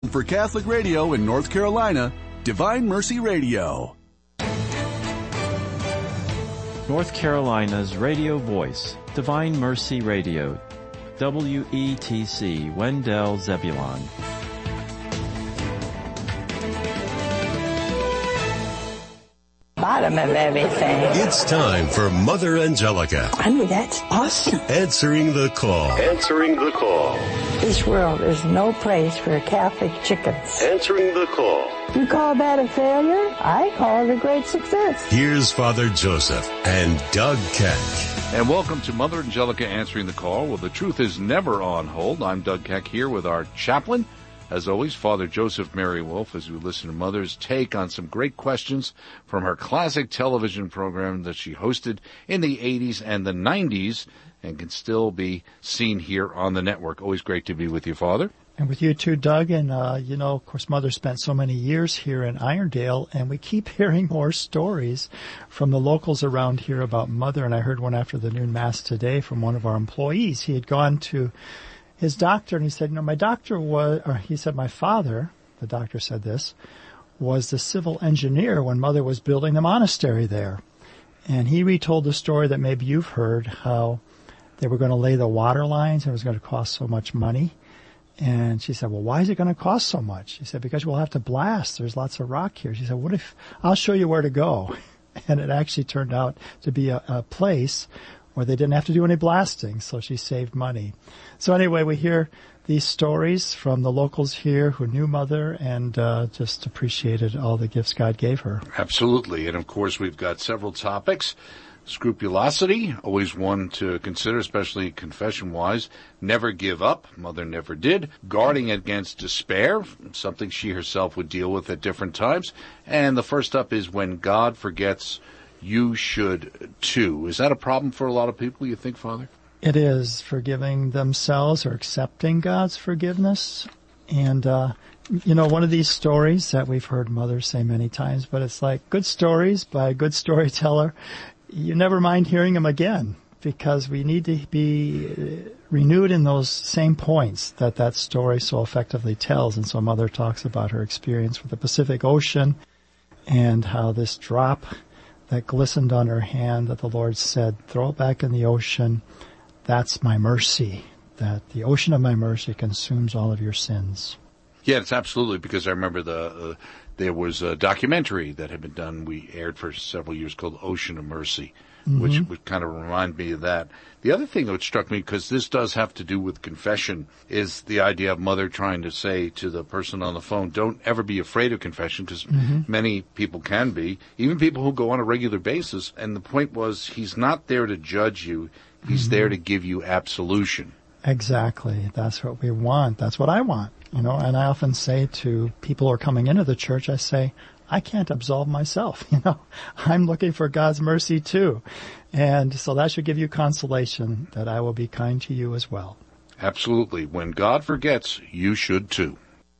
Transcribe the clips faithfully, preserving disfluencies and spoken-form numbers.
for Catholic radio in North Carolina, Divine Mercy Radio. North Carolina's radio voice, Divine Mercy Radio, W E T C, Wendell Zebulon. Bottom of everything. It's time for Mother Angelica. I mean, that's awesome. Answering the call. Answering the call. This world is no place for Catholic chickens. Answering the call. You call that a failure? I call it a great success. Here's Father Joseph and Doug Keck. And welcome to Mother Angelica Answering the Call. Well, the truth is never on hold. I'm Doug Keck here with our chaplain, as always, Father Joseph Mary Wolf, as we listen to Mother's take on some great questions from her classic television program that she hosted in the eighties and the nineties and can still be seen here on the network. Always great to be with you, Father. And with you too, Doug. And, uh, you know, of course, Mother spent so many years here in Irondale, and we keep hearing more stories from the locals around here about Mother. And I heard one after the noon Mass today from one of our employees. He had gone to his doctor, and he said, you know, my doctor was, or he said, my father, the doctor said this, was the civil engineer when Mother was building the monastery there. And he retold the story that maybe you've heard, how they were going to lay the water lines, and it was going to cost so much money. And she said, well, why is it going to cost so much? She said, because we'll have to blast. There's lots of rock here. She said, what if, I'll show you where to go. And it actually turned out to be a, a place where they didn't have to do any blasting, so she saved money. So anyway, we hear these stories from the locals here who knew Mother and uh, just appreciated all the gifts God gave her. Absolutely. And, of course, we've got several topics. Scrupulosity, always one to consider, especially confession-wise. Never give up, Mother never did. Guarding against despair, something she herself would deal with at different times. And the first up is when God forgets, you should too. Is that a problem for a lot of people, you think, Father? It is, forgiving themselves or accepting God's forgiveness. And, uh, you know, one of these stories that we've heard Mother say many times, but it's like good stories by a good storyteller. You never mind hearing them again, because we need to be renewed in those same points that that story so effectively tells. And so Mother talks about her experience with the Pacific Ocean and how this drop that glistened on her hand that the Lord said, throw it back in the ocean. That's my mercy, that the ocean of my mercy consumes all of your sins. Yeah, it's absolutely, because I remember the uh, there was a documentary that had been done, we aired for several years, called Ocean of Mercy, mm-hmm. which would kind of remind me of that. The other thing that struck me, because this does have to do with confession, is the idea of Mother trying to say to the person on the phone, don't ever be afraid of confession, because mm-hmm. many people can be, even people who go on a regular basis. And the point was, he's not there to judge you. He's mm-hmm. there to give you absolution. Exactly. That's what we want. That's what I want. You know, and I often say to people who are coming into the church, I say, I can't absolve myself. You know, I'm looking for God's mercy too. And so that should give you consolation that I will be kind to you as well. Absolutely. When God forgets, you should too.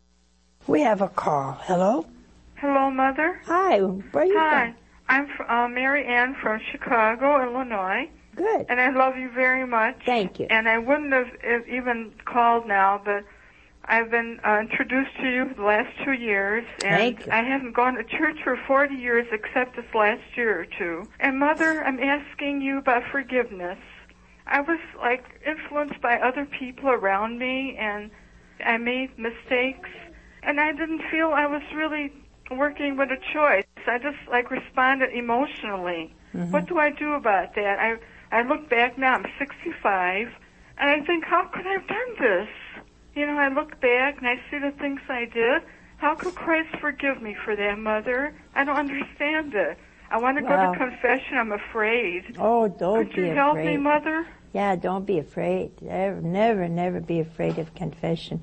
We have a call. Hello? Hello, Mother. Hi. Where are you Hi. from? I'm from, uh, Mary Ann from Chicago, Illinois. Good. And I love you very much. Thank you. And I wouldn't have even called now, but I've been uh, introduced to you the last two years, and Thank you. I haven't gone to church for forty years except this last year or two. And Mother, I'm asking you about forgiveness. I was, like, influenced by other people around me, and I made mistakes, and I didn't feel I was really working with a choice. I just, like, responded emotionally. Mm-hmm. What do I do about that? I I look back now, I'm sixty-five, and I think, how could I have done this? You know, I look back and I see the things I did. How could Christ forgive me for that, Mother? I don't understand it. I want to Well, go to confession. I'm afraid. Oh, don't Could be you help afraid. me, Mother? Yeah, don't be afraid. Never, never, never be afraid of confession,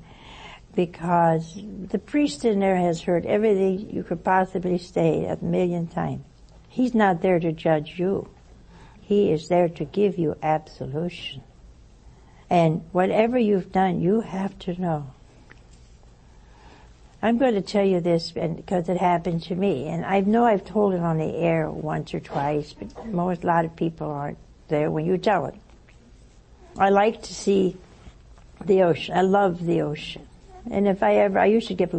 because the priest in there has heard everything you could possibly say a million times. He's not there to judge you. He is there to give you absolution. And whatever you've done, you have to know. I'm going to tell you this because it happened to me, and I know I've told it on the air once or twice, but most, a lot of people aren't there when you tell it. I like to see the ocean. I love the ocean. And if I ever, I used to give